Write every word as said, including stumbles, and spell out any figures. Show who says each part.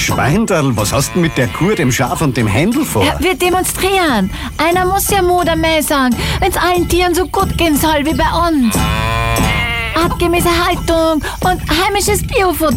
Speaker 1: Schweinderl, was hast du mit der Kuh, dem Schaf und dem Händel vor?
Speaker 2: Ja, wir demonstrieren. Einer muss ja Mut am Mäh sagen, wenn's allen Tieren so gut gehen soll wie bei uns. Artgemäße Haltung und heimisches Biofutter.